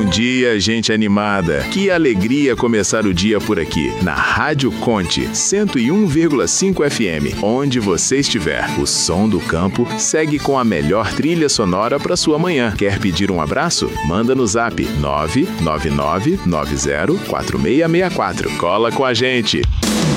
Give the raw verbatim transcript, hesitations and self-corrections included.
dia, gente animada. Que alegria começar o dia por aqui, na Rádio Conte, cento e um vírgula cinco F M. Onde você estiver, o som do campo segue com a melhor trilha sonora para sua manhã. Quer pedir um abraço? Manda no zap nove nove nove nove zero quatro seis seis quatro. Cola com a gente!